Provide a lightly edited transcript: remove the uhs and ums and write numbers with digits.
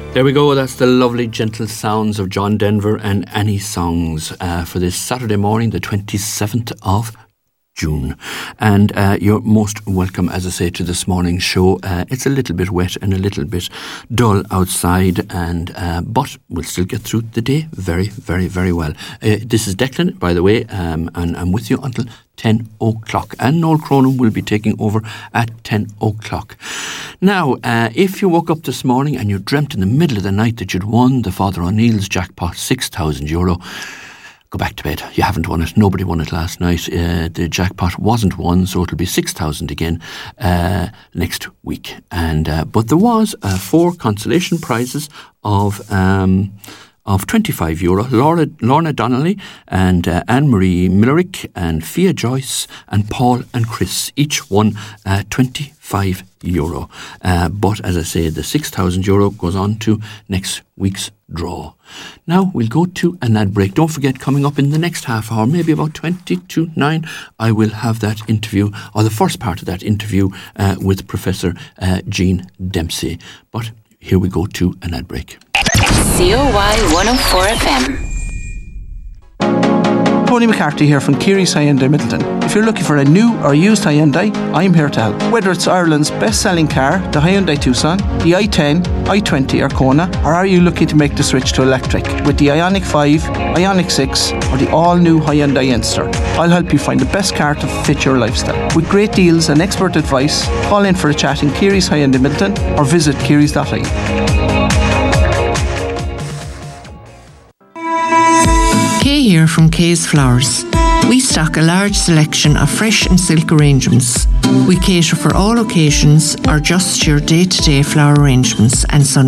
There we go, that's the lovely gentle sounds of John Denver and Annie Songs for this Saturday morning, the 27th of June. And you're most welcome, as I say, to this morning's show. It's a little bit wet and a little bit dull outside, and but we'll still get through the day very, very, very well. This is Declan, by the way, and I'm with you until 10 o'clock. And Noel Cronin will be taking over at 10 o'clock. Now, if you woke up this morning and you dreamt in the middle of the night that you'd won the Father O'Neill's jackpot, €6,000, go back to bed. You haven't won it. Nobody won it last night. The jackpot wasn't won, so it'll be 6,000 again next week. And but there was 4 consolation prizes of €25. Lorna Donnelly and Anne-Marie Millerick and Fia Joyce and Paul and Chris each won €25. But as I say, the €6,000 goes on to next week's draw. Now we'll go to an ad break. Don't forget, coming up in the next half hour, maybe about 20 to 9, I will have that interview, or the first part of that interview with Professor Jean Dempsey. But here we go to an ad break. COY 104 FM. Tony McCarthy here from Keary's Hyundai Middleton. If you're looking for a new or used Hyundai, I'm here to help. Whether it's Ireland's best-selling car, the Hyundai Tucson, the i10, i20 or Kona, or are you looking to make the switch to electric with the Ioniq 5, Ioniq 6 or the all-new Hyundai Enster, I'll help you find the best car to fit your lifestyle. With great deals and expert advice, call in for a chat in Keary's Hyundai Middleton or visit kearys.ie. Kay here from Kay's Flowers. We stock a large selection of fresh and silk arrangements. We cater for all occasions or just your day-to-day flower arrangements and